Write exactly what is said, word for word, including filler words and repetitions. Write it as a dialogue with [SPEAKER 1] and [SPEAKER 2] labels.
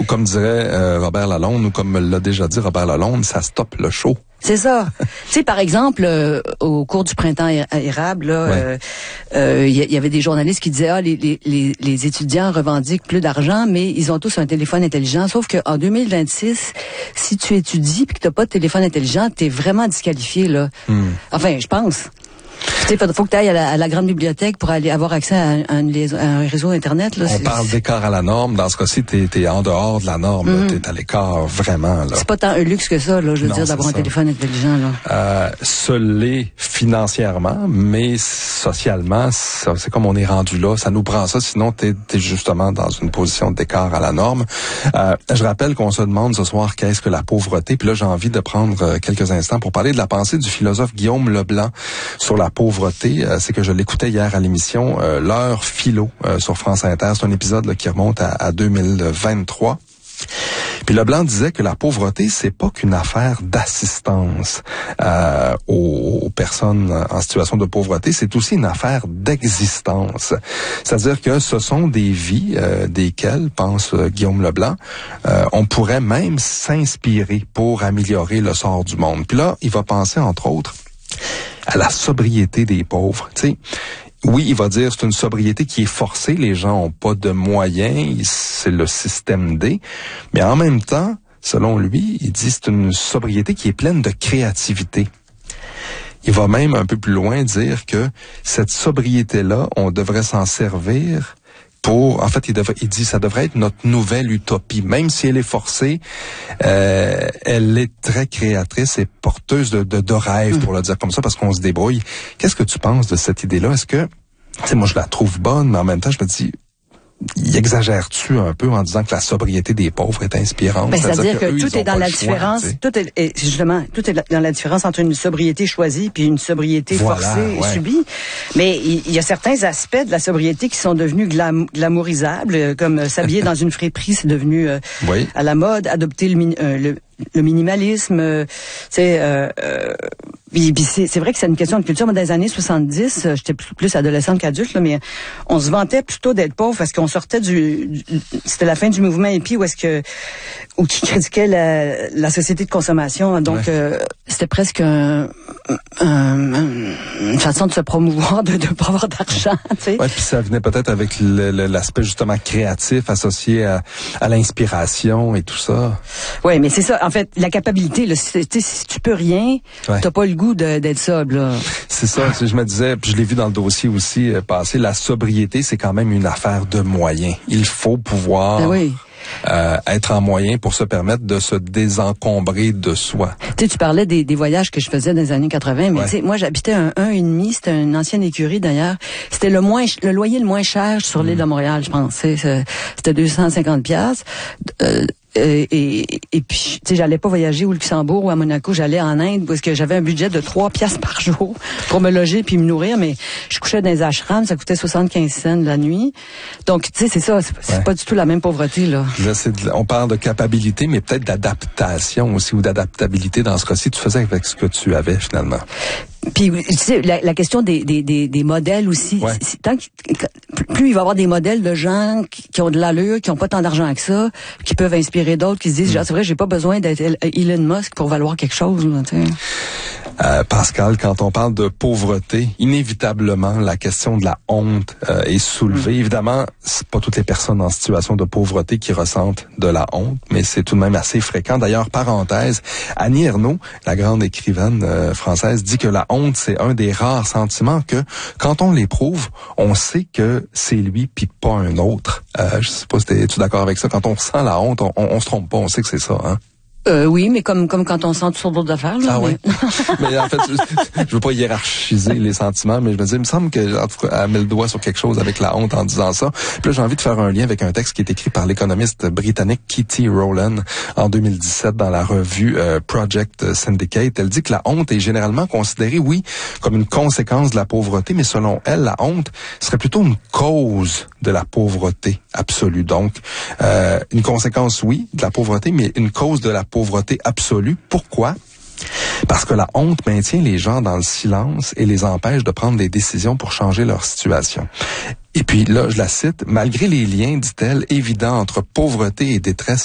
[SPEAKER 1] comme dirait euh, Robert Lalonde, ou comme l'a déjà dit Robert Lalonde, ça stoppe le show.
[SPEAKER 2] C'est ça. Tu sais, par exemple, euh, au cours du printemps é- érable, là, il
[SPEAKER 1] Ouais.
[SPEAKER 2] euh, euh, y, y avait des journalistes qui disaient ah les, les, les, les étudiants revendiquent plus d'argent, mais ils ont tous un téléphone intelligent. Sauf que en deux mille vingt-six, si tu étudies puis que t'as pas de téléphone intelligent, t'es vraiment disqualifié là.
[SPEAKER 1] Hmm.
[SPEAKER 2] Enfin, je pense. Tu sais, faut, faut que tu ailles à la, à la grande bibliothèque pour aller avoir accès à un, à une liaison- à un réseau Internet. Là.
[SPEAKER 1] On
[SPEAKER 2] C'est,
[SPEAKER 1] parle d'écart à la norme. Dans ce cas-ci, t'es, t'es en dehors de la norme.
[SPEAKER 2] Mm.
[SPEAKER 1] T'es à l'écart vraiment. Là.
[SPEAKER 2] c'est pas tant un luxe que ça, là, je veux
[SPEAKER 1] Non,
[SPEAKER 2] dire, d'avoir
[SPEAKER 1] c'est
[SPEAKER 2] un
[SPEAKER 1] ça.
[SPEAKER 2] téléphone intelligent. Là.
[SPEAKER 1] Euh, se l'est financièrement, mais socialement, ça, c'est comme on est rendu là. Ça nous prend ça, sinon t'es, t'es justement dans une position d'écart à la norme. Euh, je rappelle qu'on se demande ce soir qu'est-ce que la pauvreté. Puis là, j'ai envie de prendre euh, quelques instants pour parler de la pensée du philosophe Guillaume Leblanc sur la pauvreté. Euh, c'est que je l'écoutais hier à l'émission euh, L'heure philo euh, sur France Inter. C'est un épisode là, qui remonte à, à deux mille vingt-trois. Puis Leblanc disait que la pauvreté, c'est pas qu'une affaire d'assistance euh, aux, aux personnes en situation de pauvreté, c'est aussi une affaire d'existence. C'est-à-dire que ce sont des vies euh, desquelles, pense euh, Guillaume Leblanc, euh, on pourrait même s'inspirer pour améliorer le sort du monde. Puis là, il va penser, entre autres, à la sobriété des pauvres. Tu sais, oui, il va dire c'est une sobriété qui est forcée, les gens ont pas de moyens, c'est le système D, mais en même temps, selon lui, il dit c'est une sobriété qui est pleine de créativité. Il va même un peu plus loin dire que cette sobriété-là, on devrait s'en servir pour, en fait, il, devrait, il dit ça devrait être notre nouvelle utopie. Même si elle est forcée, euh, elle est très créatrice et porteuse de, de, de rêves, pour le dire comme ça, parce qu'on se débrouille. Qu'est-ce que tu penses de cette idée-là? Est-ce que, tu sais, moi je la trouve bonne, mais en même temps, je me dis, y exagères-tu un peu en disant que la sobriété des pauvres est inspirante?
[SPEAKER 2] Ben, c'est-à-dire,
[SPEAKER 1] c'est-à-dire
[SPEAKER 2] que,
[SPEAKER 1] que
[SPEAKER 2] tout est dans la différence,
[SPEAKER 1] choix,
[SPEAKER 2] tout est, est justement, tout est dans la différence entre une sobriété choisie puis une sobriété
[SPEAKER 1] Voilà,
[SPEAKER 2] forcée et
[SPEAKER 1] ouais.
[SPEAKER 2] subie. Mais il, il y a certains aspects de la sobriété qui sont devenus glam, glamourisables, euh, comme euh, s'habiller dans une friperie, c'est devenu euh,
[SPEAKER 1] Oui.
[SPEAKER 2] à la mode, adopter le, min- euh, le, le minimalisme, euh, c'est euh, euh, puis, puis c'est, c'est vrai que c'est une question de culture. Moi, dans les années soixante-dix, euh, j'étais plus, plus adolescente qu'adulte, là, mais on se vantait plutôt d'être pauvre parce qu'on sortait du, du c'était la fin du mouvement hippie où est-ce que ou qui critiquait la, la société de consommation. Donc,
[SPEAKER 1] Ouais.
[SPEAKER 2] euh, c'était presque un, un, un, une façon de se promouvoir, de ne pas avoir d'argent, tu sais.
[SPEAKER 1] Ouais, puis ça venait peut-être avec le, le, l'aspect justement créatif associé à, à l'inspiration et tout ça.
[SPEAKER 2] Oui, mais c'est ça. En fait, la capacité, là, si, tu sais, si tu peux rien,
[SPEAKER 1] Ouais.
[SPEAKER 2] t'as pas le goût de, d'être sobre, là.
[SPEAKER 1] C'est ça, je me disais, puis je l'ai vu dans le dossier aussi euh, passer, la sobriété, c'est quand même une affaire de moyens. Il faut pouvoir
[SPEAKER 2] Ben oui.
[SPEAKER 1] euh, être en moyen pour se permettre de se désencombrer de soi.
[SPEAKER 2] Tu sais, tu parlais des, des voyages que je faisais dans les années quatre-vingts, mais
[SPEAKER 1] Ouais.
[SPEAKER 2] tu sais, moi, j'habitais un un et demi, c'était une ancienne écurie d'ailleurs. C'était le moins, ch- le loyer le moins cher sur l'île de Montréal, je pense. C'est- c'est- C'était deux cent cinquante piastres. Euh, euh, et, et puis, tu sais, j'allais pas voyager au Luxembourg ou à Monaco, j'allais en Inde parce que j'avais un budget de trois piastres par jour pour me loger puis me nourrir, mais je couchais dans les ashrams, ça coûtait soixante-quinze cents la nuit. Donc, tu sais, c'est ça, c'est, c'est
[SPEAKER 1] Ouais.
[SPEAKER 2] pas du tout la même pauvreté, là.
[SPEAKER 1] Là, c'est de- on parle de capacité, mais peut-être d'adaptation aussi, ou d'adaptabilité dans ce cas-ci. Tu faisais avec ce que tu avais finalement.
[SPEAKER 2] Puis tu sais, la, la question des, des, des, des modèles aussi.
[SPEAKER 1] Ouais.
[SPEAKER 2] C'est- c'est- tant que, plus il va y avoir des modèles de gens qui, qui ont de l'allure, qui ont pas tant d'argent que ça, qui peuvent inspirer d'autres, qui se disent,
[SPEAKER 1] Mm.
[SPEAKER 2] genre, c'est vrai, j'ai pas besoin d'être Elon Musk pour valoir quelque chose. Là, tu sais.
[SPEAKER 1] Euh, Pascal, quand on parle de pauvreté, inévitablement, la question de la honte euh, est soulevée.
[SPEAKER 2] Mm.
[SPEAKER 1] Évidemment, c'est pas toutes les personnes en situation de pauvreté qui ressentent de la honte, mais c'est tout de même assez fréquent. D'ailleurs, parenthèse, Annie Ernaux, la grande écrivaine euh, française, dit que la honte, c'est un des rares sentiments que, quand on l'éprouve, on sait que c'est lui puis pas un autre. Euh, je sais pas si t'es, tu es d'accord avec ça. Quand on sent la honte, on, on, on se trompe pas, on sait que c'est ça, hein?
[SPEAKER 2] Euh, oui, mais comme comme quand on sent toutes sortes d'autres affaires. Là,
[SPEAKER 1] Ah
[SPEAKER 2] mais...
[SPEAKER 1] oui. Mais en fait, je, je veux pas hiérarchiser les sentiments, mais je me dis, il me semble que en tout cas, elle met le doigt sur quelque chose avec la honte en disant ça. Puis là, j'ai envie de faire un lien avec un texte qui est écrit par l'économiste britannique Kitty Rowland en deux mille dix-sept dans la revue euh, Project Syndicate. Elle dit que la honte est généralement considérée, oui, comme une conséquence de la pauvreté, mais selon elle, la honte serait plutôt une cause de la pauvreté absolue. Donc, euh, une conséquence, oui, de la pauvreté, mais une cause de la pauvreté absolue. Pourquoi? Parce que la honte maintient les gens dans le silence et les empêche de prendre des décisions pour changer leur situation. Et puis là, je la cite, malgré les liens, dit-elle, évidents entre pauvreté et détresse